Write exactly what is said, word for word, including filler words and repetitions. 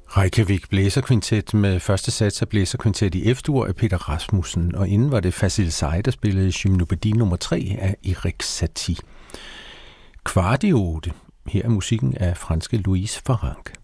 Reykjavik Blæserkvintet med første sats af Blæserkvintet i F-dur af Peter Rasmussen, og inden var det Facile Say, der spillede Gymnopædie nummer tre af Erik Satie. Kvartiote. Her er musikken af franske Louise Farrenc.